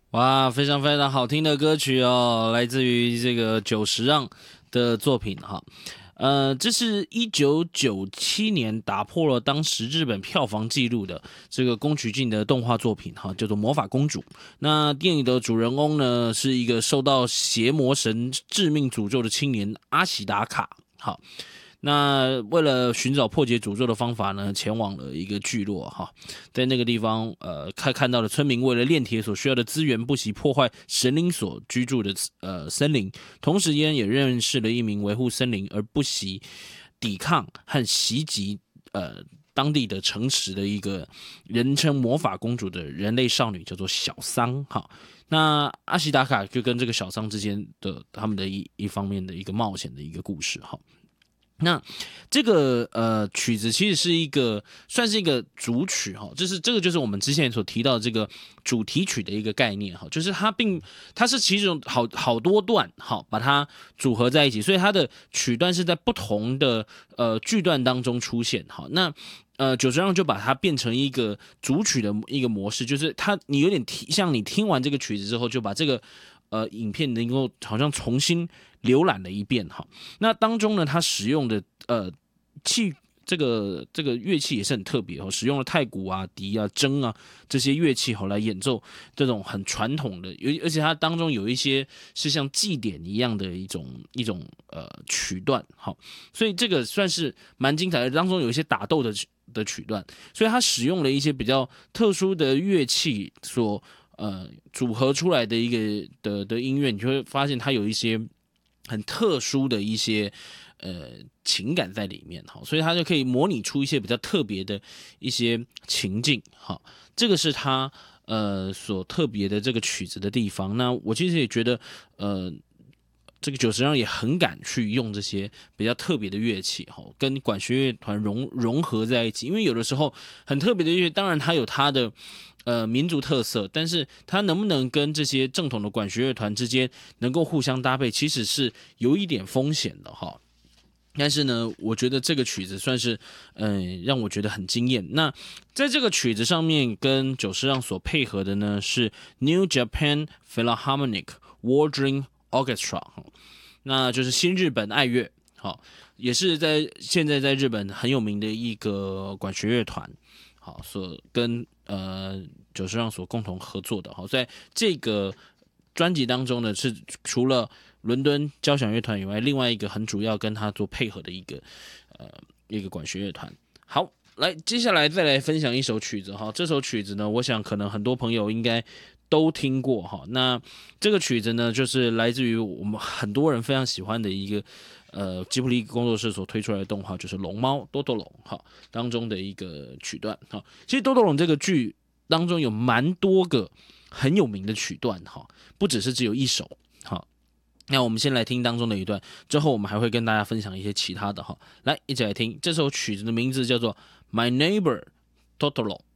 哇，非常非常好听的歌曲哦，来自于这个久石让的作品哈。这是1997年打破了当时日本票房纪录的这个宫崎骏的动画作品哈，叫做《魔法公主》。那电影的主人翁呢，是一个受到邪魔神致命诅咒的青年阿喜达卡。好，那为了寻找破解诅咒的方法呢，前往了一个聚落哈，在那个地方，看到了村民为了炼铁所需要的资源，不惜破坏神灵所居住的森林，同时间也认识了一名维护森林而不惜抵抗和袭击当地的城池的一个人称魔法公主的人类少女，叫做小桑哈。那阿西达卡就跟这个小桑之间的他们的一方面的一个冒险的一个故事哈。那这个曲子其实是算是一个主曲哈，这个就是我们之前所提到的这个主题曲的一个概念哈，就是它是其中好多段好把它组合在一起，所以它的曲段是在不同的句段当中出现好，那久石让就把它变成一个主曲的一个模式，就是你有点像你听完这个曲子之后，就把这个影片能够好像重新浏览了一遍哈。那当中呢，它使用的器这个乐器也是很特别哦，使用了太鼓啊、笛啊、筝啊这些乐器来演奏这种很传统的，而且它当中有一些是像祭典一样的一种曲段，好，所以这个算是蛮精彩的。当中有一些打斗的曲段，所以它使用了一些比较特殊的乐器所组合出来的一个的音乐，你就会发现它有一些很特殊的一些情感在里面哈，所以它就可以模拟出一些比较特别的一些情境哈，这个是它所特别的这个曲子的地方。那我其实也觉得这个久石让也很敢去用这些比较特别的乐器哈，跟管弦乐团融合在一起，因为有的时候很特别的乐器，当然它有它的民族特色，但是它能不能跟这些正统的管弦乐团之间能够互相搭配，其实是有一点风险的哈。但是呢，我觉得这个曲子算是，让我觉得很惊艳。那在这个曲子上面，跟久石让所配合的呢是 New Japan Philharmonic Wardring Orchestra，那就是新日本爱乐，好，也是现在在日本很有名的一个管弦乐团，好，所跟久石让所共同合作的，好，在这个专辑当中呢，是除了伦敦交响乐团以外，另外一个很主要跟他做配合的一个管弦乐团。好，来，接下来再来分享一首曲子哈。这首曲子呢，我想可能很多朋友应该都听过哈。那这个曲子呢，就是来自于我们很多人非常喜欢的一个吉卜力工作室所推出来的动画，就是《龙猫》多多龙哈当中的一个曲段哈。其实多多龙这个剧当中有蛮多个很有名的曲段哈，不只是只有一首哈。那我们先来听当中的一段，之后我们还会跟大家分享一些其他的哈。来，一起来听这首曲子的名字叫做《My Neighbor Totoro》。